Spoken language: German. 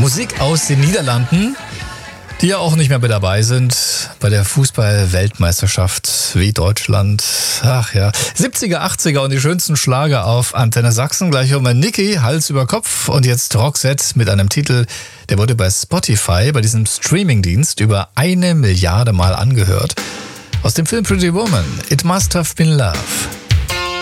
Musik aus den Niederlanden, die ja auch nicht mehr mit dabei sind bei der Fußball-Weltmeisterschaft wie Deutschland. Ach ja, 70er, 80er und die schönsten Schlager auf Antenne Sachsen. Gleich um Niki, Hals über Kopf. Und jetzt Roxette mit einem Titel, der wurde bei Spotify, bei diesem Streamingdienst, über 1 Milliarde Mal angehört. Aus dem Film Pretty Woman, It Must Have Been Love.